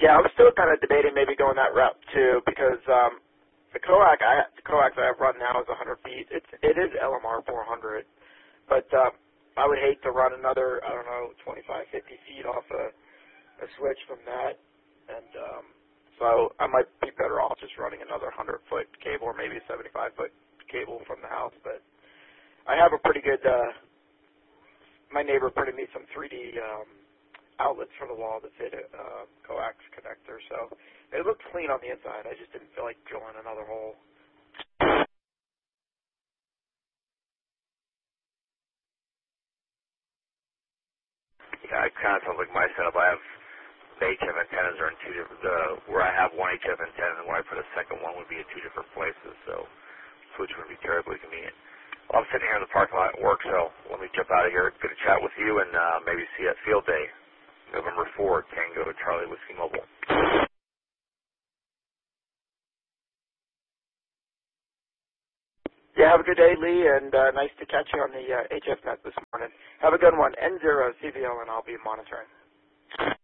Yeah, I was still kind of debating maybe going that route too because the coax I have run now is 100 feet. It is LMR 400, but I would hate to run another, I don't know, 25, 50 feet off a switch from that, and so I might be better off just running another 100-foot cable or maybe a 75-foot cable from the house. But I have a pretty good. My neighbor printed me some 3D outlets for the wall that fit a coax connector, so it looked clean on the inside. I just didn't feel like drilling another hole. Yeah, it kind of sounds like my setup. I have the HF antennas are in two different, where I have one HF antenna and where I put a second one would be in two different places, so switch would be terribly convenient. Well, I'm sitting here in the parking lot at work, so let me jump out of here. Good to chat with you and maybe see you at Field Day, November 4, Tango Charlie Whiskey Mobile. Yeah, have a good day, Lee, and nice to catch you on the HF net this morning. Have a good one. N0 CVL, and I'll be monitoring.